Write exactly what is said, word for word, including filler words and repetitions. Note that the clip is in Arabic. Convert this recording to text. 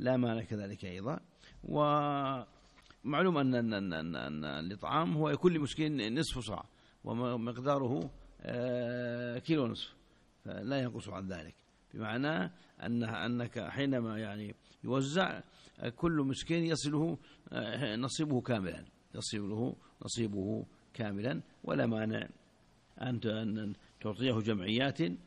لا مانع كذلك أيضا. ومعلوم أن أن أن أن, أن الإطعام هو لكل مسكين نصف صاع ومقداره كيلو نصف، فلا ينقص عن ذلك، بمعنى أن أنك حينما يعني يوزع كل مسكين يصله نصيبه كاملا، يصله نصيبه كاملا، ولا مانع أن تعطيه جمعيات